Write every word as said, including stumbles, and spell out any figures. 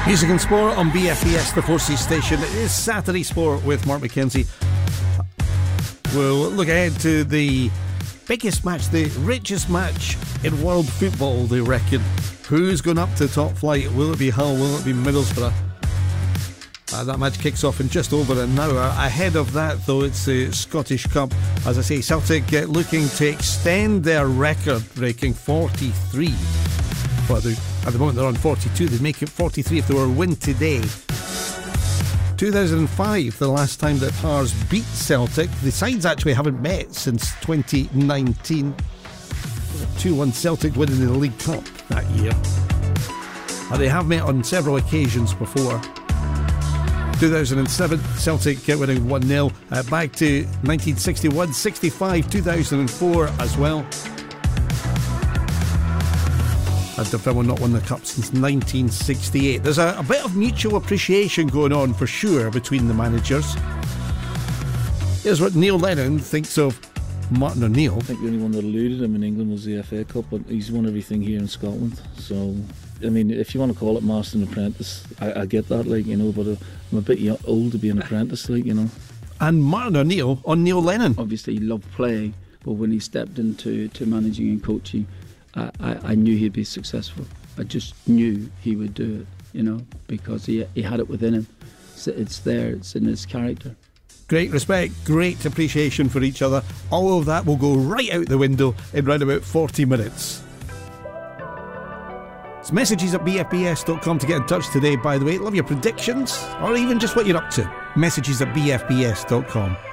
Music and Sport on B F B S, the four C station. It is Saturday Sport with Mark McKenzie. We'll look ahead to the biggest match, the richest match in world football, they reckon. Who's going up to top flight? Will it be Hull? Will it be Middlesbrough? Uh, that match kicks off in just over an hour. Ahead of that, though, it's the Scottish Cup. As I say, Celtic uh, looking to extend their record-breaking forty-three. Well, at the moment they're on forty-two. They'd make it forty-three if they were to win today. two thousand five, the last time that Hearts beat Celtic. The sides actually haven't met since twenty nineteen. two one Celtic winning the League Cup that year. Uh, they have met on several occasions before. two thousand seven, Celtic winning one nil. Uh, back to nineteen sixty-one, sixty-five, two thousand four as well. And Dunfermline not won the Cup since nineteen sixty-eight. There's a, a bit of mutual appreciation going on for sure between the managers. Here's what Neil Lennon thinks of Martin O'Neill. I think the only one that eluded him in England was the F A Cup, but he's won everything here in Scotland. So, I mean, if you want to call it master and apprentice, I, I get that, like, you know, but uh, I'm a bit young, old to be an apprentice, like, you know. And Martin O'Neill on Neil Lennon. Obviously, he loved playing, but when he stepped into to managing and coaching, I, I, I knew he'd be successful. I just knew he would do it, you know, because he he had it within him. It's, it's there, it's in his character. Great respect, great appreciation for each other. All of that will go right out the window in round about forty minutes. It's messages at b f b s dot com to get in touch today, by the way. Love your predictions, or even just what you're up to. Messages at b f b s dot com.